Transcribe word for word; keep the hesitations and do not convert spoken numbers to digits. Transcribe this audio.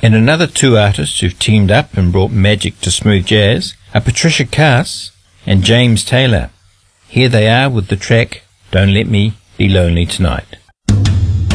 And another two artists who've teamed up and brought magic to smooth jazz are Patricia Cass and James Taylor. Here they are with the track Don't Let Me Be Lonely Tonight.